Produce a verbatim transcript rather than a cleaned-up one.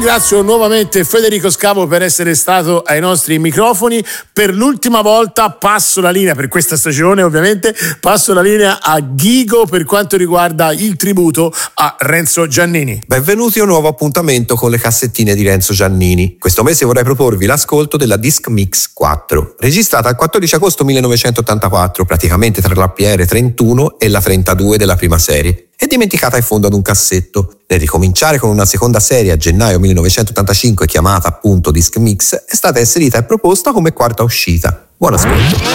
Ringrazio nuovamente Federico Scavo per essere stato ai nostri microfoni. Per l'ultima volta passo la linea, per questa stagione ovviamente, passo la linea a Ghigo per quanto riguarda il tributo a Renzo Giannini. Benvenuti a un nuovo appuntamento con le cassettine di Renzo Giannini. Questo mese vorrei proporvi l'ascolto della Disc Mix quattro, registrata il quattordici agosto millenovecentottantaquattro, praticamente tra la P R trentuno e la trentadue della prima serie, e dimenticata in fondo ad un cassetto. Nel ricominciare con una seconda serie a gennaio millenovecentottantacinque chiamata appunto Disc Mix, è stata inserita e proposta come quarta uscita. Buon ascolto.